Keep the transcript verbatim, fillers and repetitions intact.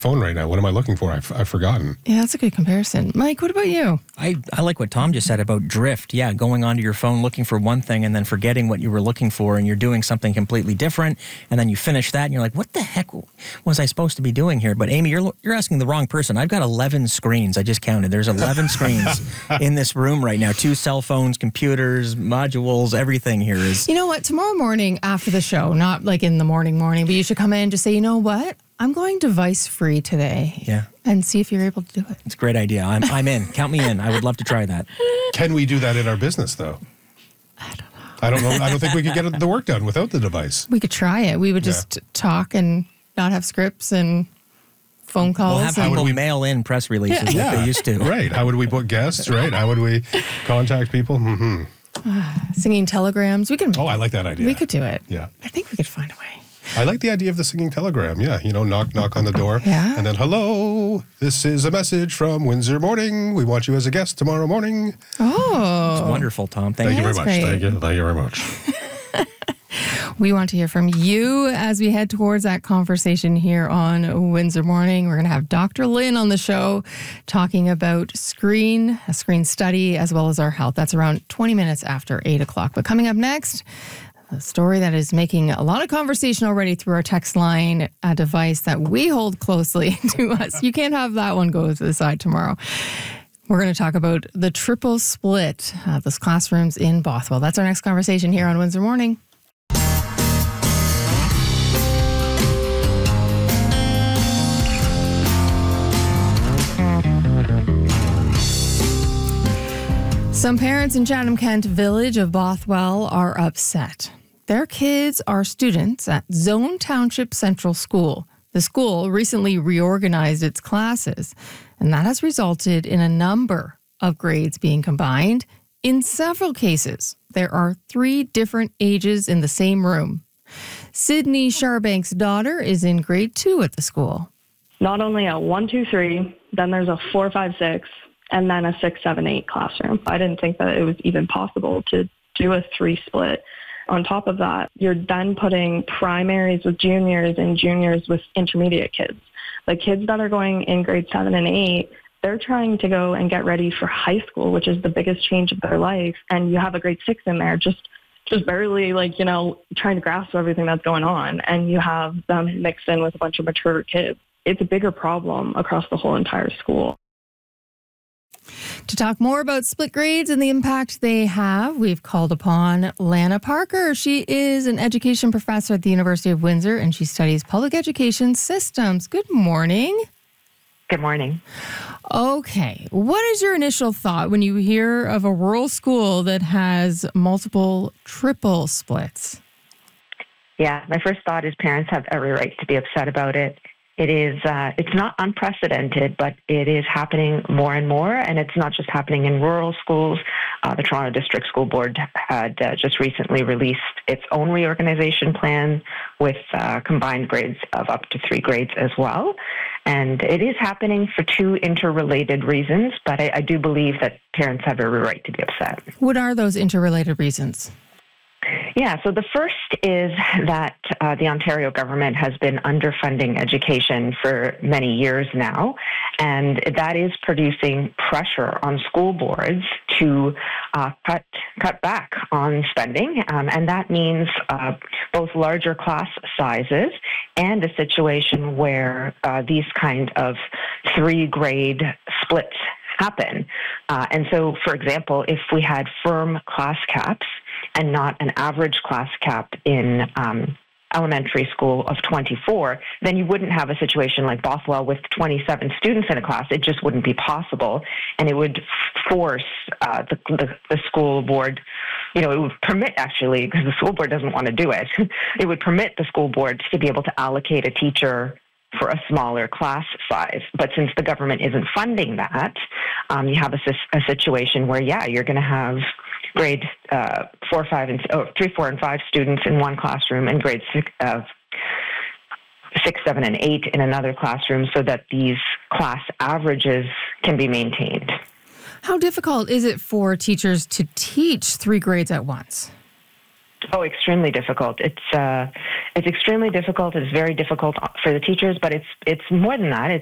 phone right now. What am I looking for? I've, I've forgotten. Yeah, that's a good comparison. Mike, what about you? I, I like what Tom just said about drift. Yeah, going onto your phone looking for one thing and then forgetting what you were looking for, and you're doing something completely different, and then you finish that and you're like, what the heck was I supposed to be doing here? But Amy, you're you're asking the wrong person. I've got eleven screens. I just counted. There's eleven screens in this room right now. Two cell phones, computers, modules, everything here is... You know what? Tomorrow morning after the show, not like in the morning morning, but you should come in and just say, you know what? I'm going device-free today. Yeah. And see if you're able to do it. It's a great idea. I'm I'm in. Count me in. I would love to try that. Can we do that in our business, though? I don't know. I don't know. I don't think we could get the work done without the device. We could try it. We would just Yeah. talk and not have scripts and phone calls. We'll have and- people mail in press releases Yeah. like they used to. Right. How would we book guests, right? How would we contact people? Mm-hmm. Singing telegrams. We can. Oh, I like that idea. We could do it. Yeah. I think we could find a way. I like the idea of the singing telegram. Yeah, you know, knock, knock on the door. Yeah. And then, hello, this is a message from Windsor Morning. We want you as a guest tomorrow morning. Oh. It's wonderful, Tom. Thank, Thank you you. very much. great. Thank you. Thank you very much. We want to hear from you as we head towards that conversation here on Windsor Morning. We're going to have Doctor Lynn on the show talking about screen, a screen study, as well as our health. That's around twenty minutes after eight o'clock. But coming up next, a story that is making a lot of conversation already through our text line, a device that we hold closely to us. You can't have that one go to the side tomorrow. We're going to talk about the triple split, uh, those classrooms in Bothwell. That's our next conversation here on Windsor Morning. Some parents in Chatham-Kent Village of Bothwell are upset. Their kids are students at Zone Township Central School. The school recently reorganized its classes, and that has resulted in a number of grades being combined. In several cases, there are three different ages in the same room. Sydney Sharbank's daughter is in grade two at the school. Not only a one, two, three, then there's a four, five, six, and then a six, seven, eight classroom. I didn't think that it was even possible to do a three split. On top of that, you're then putting primaries with juniors and juniors with intermediate kids. The kids that are going in grade seven and eight, they're trying to go and get ready for high school, which is the biggest change of their life. And you have a grade six in there, just just barely like, you know, trying to grasp everything that's going on. And you have them mixed in with a bunch of mature kids. It's a bigger problem across the whole entire school. To talk more about split grades and the impact they have, we've called upon Lana Parker. She is an education professor at the University of Windsor, and she studies public education systems. Good morning. Good morning. Okay. What is your initial thought when you hear of a rural school that has multiple triple splits? Yeah, my first thought is parents have every right to be upset about it. It is, uh, it's not unprecedented, but it is happening more and more, and it's not just happening in rural schools. Uh, the Toronto District School Board had uh, just recently released its own reorganization plan with uh, combined grades of up to three grades as well. And it is happening for two interrelated reasons, but I, I do believe that parents have every right to be upset. What are those interrelated reasons? Yeah, so the first is that uh, the Ontario government has been underfunding education for many years now, and that is producing pressure on school boards to uh, cut cut back on spending, um, and that means uh, both larger class sizes and a situation where uh, these kind of three-grade splits happen. Uh, and so, for example, if we had firm class caps and not an average class cap in um, elementary school of twenty-four, then you wouldn't have a situation like Bothwell with twenty-seven students in a class. It just wouldn't be possible. And it would force uh, the, the, the school board, you know, it would permit actually, because the school board doesn't want to do it, it would permit the school board to be able to allocate a teacher for a smaller class size. But since the government isn't funding that, um, you have a, a situation where, yeah, you're going to have grade uh, four, five, and oh, three, four, and five students in one classroom, and grade six, uh, six, seven, and eight in another classroom, so that these class averages can be maintained. How difficult is it for teachers to teach three grades at once? Oh, extremely difficult. It's uh, it's extremely difficult. It's very difficult for the teachers, but it's it's more than that.